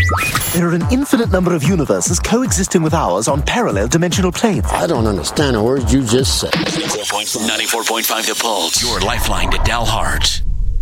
There are an infinite number of universes coexisting with ours on parallel dimensional planes. I don't understand a word you just said. 94.5 The Pulse, your lifeline to Dalhart.